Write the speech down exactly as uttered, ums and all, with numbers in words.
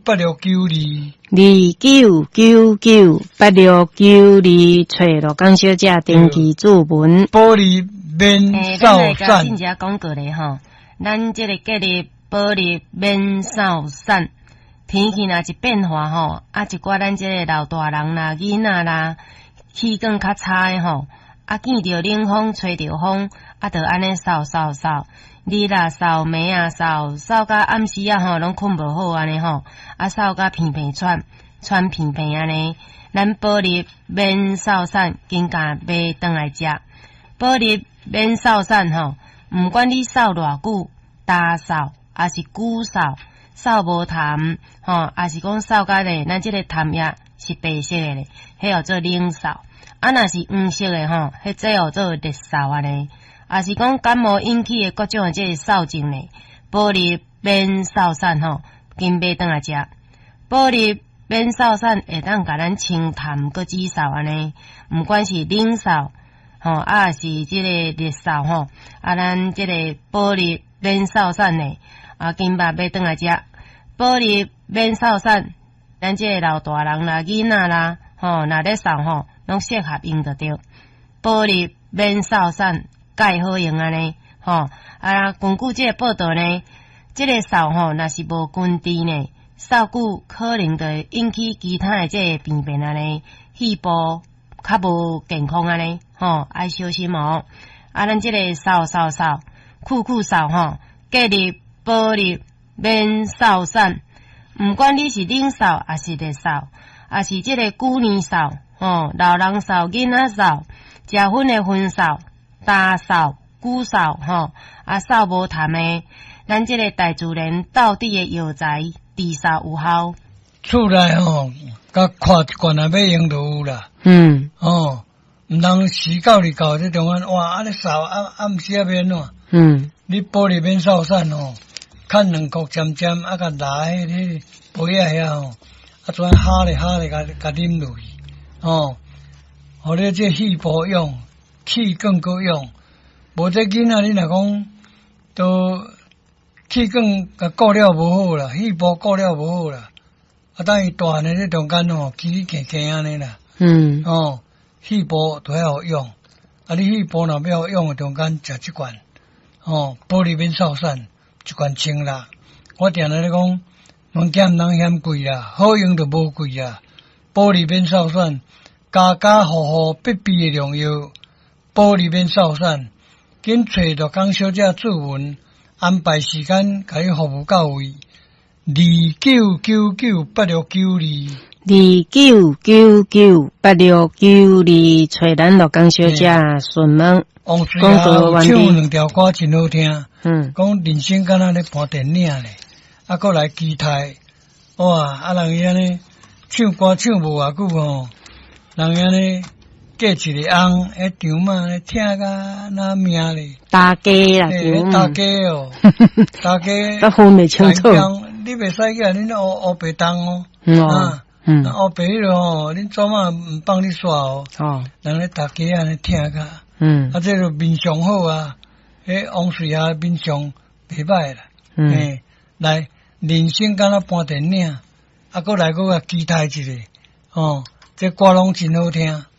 八六九二。 二九九九八六九二，找罗江小姐登记注文。 玻璃免扫诶，咱来甲散。 真正讲过咧吼，咱即个隔离玻璃免扫散，天气若一变化吼，啊一寡咱即个老大人啦、囡仔啦，气管较差诶吼，啊见着冷风、吹着风，啊着安尼扫扫扫。日啦扫暝啊扫扫到暗时啊吼，拢困无好安尼吼，啊扫到片片喘喘片片安尼，咱玻璃免扫散，紧甲买转来食。玻璃免扫散吼，毋管你扫偌久，大扫还是久扫，扫无痰吼，还是讲扫甲咧，咱即个痰液是白色诶咧，迄叫做冷扫。啊，若是黄色诶吼，迄即叫做热扫安尼。也是讲感冒引起的各种的这个扫症呢，玻璃免扫散吼，紧买转来食。玻璃免扫散会当甲咱清痰搁止扫安尼，毋管是冷扫吼，啊是即个热扫吼，啊咱即个玻璃免扫散呢，啊紧把买转来食。玻璃免扫散，咱即个老大人啦、囡仔啦，吼，若咧扫吼，拢适合用得着。玻璃免扫散。介好用安尼，吼啊！根据即个报道呢，即、这个扫吼，若是无根治呢，扫久可能就会引起其他的即个病变安尼，肺部较无健康安尼，吼爱小心哦。啊，咱即个扫扫扫，酷酷扫吼，隔离玻璃免扫散，毋管你是冷扫还是热扫，还是即个旧年扫，吼老人扫、囡仔扫、食薰的薰扫。大扫、久扫吼，啊扫无痰诶，咱即个大自然道地诶药材治扫有效。 厝内吼，甲看一罐啊，要用就有啦。 嗯。 哦，毋通时到日到这中间，哇，安尼扫暗暗时啊免怎？ 嗯。 你玻璃免扫散吼，看两颗尖尖，啊，甲拿迄迄杯仔遐吼，啊，怎哈咧哈咧，甲甲啉落去，哦，互你这肺部用。气管够用，无这囡仔你若讲都气管甲顾了无好啦，肺部顾了无好啦，啊，等伊大呢，这中间吼，起起行行安尼啦， 嗯， 哦，肺部都要好用，啊，你肺部若要好用，中间食即罐，哦，玻璃免扫散，一罐清啦。我定来咧讲，物件毋通嫌贵啦，好用就无贵啦。玻璃免扫散，家家户户必备诶良药。玻璃免扫散，紧找着江小姐注文，安排时间，甲伊服务到位。二九九九八六九二， 二九九九八六九二，找咱罗江小姐询问。 王水啊，唱两条歌真好听。 嗯， 讲人生敢若咧播电影咧，啊，搁来期待，哇！啊，人伊安尼唱歌唱无偌久吼，人伊安尼。嫁一个翁，迄场嘛咧听甲那命咧， 大家啦， 大家哦，大家， 我分袂清楚。 你袂使个，恁乌乌白当哦， 啊，嗯， 乌白迄落吼，恁做嘛毋帮你刷哦，哦，人咧大家安尼听甲，嗯，啊，这个面相好啊，迄王水下面相袂歹啦，嗯，来人生敢若播电影，啊，搁来搁甲期待一下，哦，这歌拢真好听。